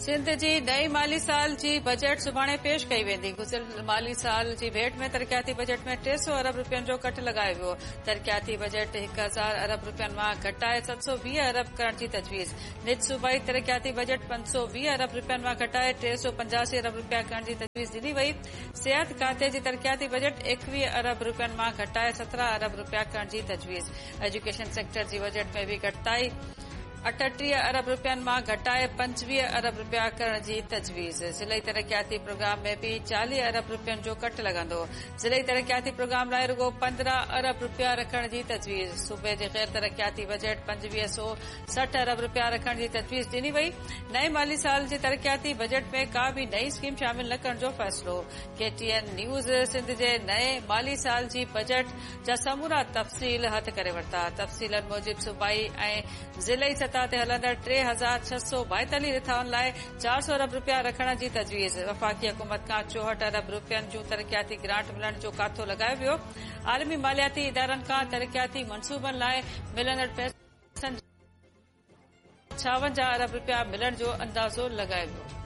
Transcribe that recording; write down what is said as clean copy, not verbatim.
सिंध जी नई माली साल जी बजट सुभाणे पेश कई वेंदी। गुज़िरियल माली साल जी भेट में तरक़ियाती बजट में 300 अरब रुपयनि जो कट लगायो वियो। तरक़ियाती बजट 1000 अरब रुपयनि मां घटाए 720 अरब करण जी तजवीज़। निज सूबाई तरक़ियाती बजट 520 अरब रुपयनि मां घटाए 385 अरब रुपया करण जी तजवीज़ ॾिनी वई। सिहत खाते जी तरक़ियाती बजट 21 अरब रुपयनि मां घटाए 17 अरब रुपया करण जी तजवीज़। एजुकेशन सेक्टर जी बजट में भी घटाई 38 अरब रुपयनि मां घटाए 25 अरब रुपया करण जी तजवीज़। ज़िलई तरक़ियाती प्रोग्राम में भी 40 अरब रुपयनि जो कट लॻंदो। ज़िलई तरक़ियाती प्रोग्राम लाइ रुगो 15 अरब रुपया रखण जी तजवीज़। सूबे जे गैर तरक़ियाती बजट 2560 अरब रुपया रखण जी तजवीज़ ॾिनी वई। नए माली साल जे तरक़ियाती बजट में का भी नई स्कीम शामिल न करण जो फ़ैसिलो। KTN न्यूज़ सिंध जे नए माली साल जी बजट जा समूरा तफ़सील हथ करे वरिता। तफ़सीलनि मूजिब सूबाई ऐं ज़िलई सतह ते हलंदड़ 3642 रिथाउनि लाइ 400 अरब रुपया रखण जी तजवीज़। वफ़ाक़ी हुकूमत खां 64 अरब रुपयनि जूं तरक़ियाती ग्रांट मिलण जो काथो लॻायो वियो। आलमी मालियाती इदारनि खां तरक़ियाती मंसूबनि लाइ मिलंदड़ पैसनि 56 अरब रुपया मिलण जो अंदाज़ो लॻायो वियो।